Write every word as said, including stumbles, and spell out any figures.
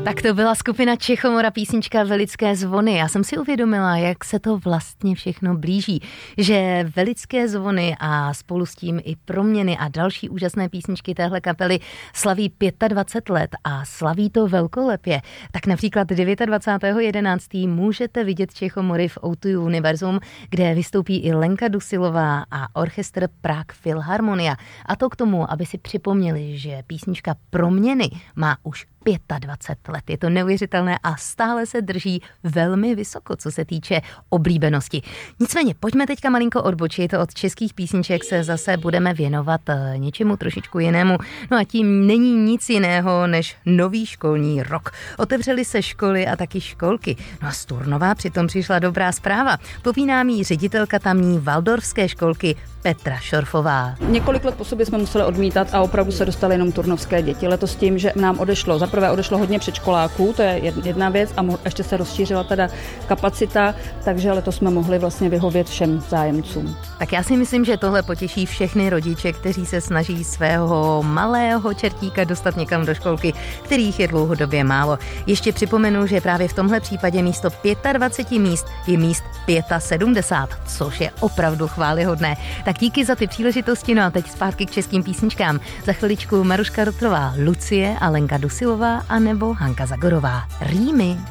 Tak to byla skupina Čechomora, písnička Velické zvony. Já jsem si uvědomila, jak se to vlastně všechno blíží. Že Velické zvony a spolu s tím i Proměny a další úžasné písničky téhle kapely slaví dvacet pět let a slaví to velkolepě. Tak například dvacátého devátého jedenáctého můžete vidět Čechomory v ó dva Univerzum, kde vystoupí i Lenka Dusilová a orchestr Prague Philharmonia. A to k tomu, aby si připomněli, že písnička Proměny má už dvacet pět let. Je to neuvěřitelné a stále se drží velmi vysoko, co se týče oblíbenosti. Nicméně, pojďme teďka malinko odbočit. Od českých písniček se zase budeme věnovat něčemu trošičku jinému. No a tím není nic jiného než nový školní rok. Otevřely se školy a taky školky. No a z Turnova přitom přišla dobrá zpráva. Poví nám jí ředitelka tamní Waldorfské školky Petra Šorfová. Několik let po sobě jsme museli odmítat a opravdu se dostali jenom turnovské děti. Letos tím, že nám odešlo, za prvé odešlo hodně předškoláků, to je jedna věc a ještě se rozšířila teda kapacita, takže letos jsme mohli vlastně vyhovět všem zájemcům. Tak já si myslím, že tohle potěší všechny rodiče, kteří se snaží svého malého čertíka dostat někam do školky, kterých je dlouhodobě málo. Ještě připomenu, že právě v tomhle případě místo dvacet pět míst je míst sedmdesát pět, což je opravdu chvályhodné. Tak díky za ty příležitosti, no a teď zpátky k českým písničkám. Za chviličku Maruška Rotrová, Lucie a Lenka Dusilová a nebo Hanka Zagorová. Rýmy.